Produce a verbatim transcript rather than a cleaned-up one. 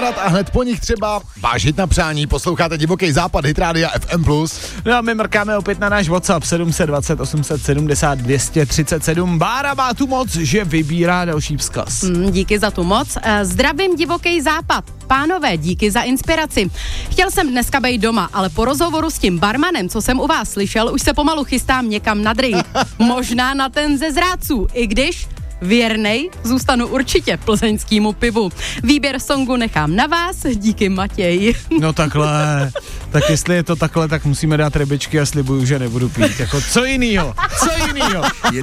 návrat a hned po nich třeba vážit na přání. Posloucháte Divoký západ, Hit Rádia F M plus. No a my mrkáme opět na náš WhatsApp sedm dva nula osm sedm nula dvě tři sedm. Bára má tu moc, že vybírá další vzkaz. Mm, díky za tu moc. Zdravím Divoký západ. Pánové, díky za inspiraci. Chtěl jsem dneska být doma, ale po rozhovoru s tím barmanem, co jsem u vás slyšel, už se pomalu chystám někam na drink. Možná na ten ze zrádců, i když věrnej zůstanu určitě plzeňskýmu pivu. Výběr songu nechám na vás, díky Matěj. No takhle, tak jestli je to takhle, tak musíme dát rybičky a slibuju, že nebudu pít. Jako co jinýho, co jinýho.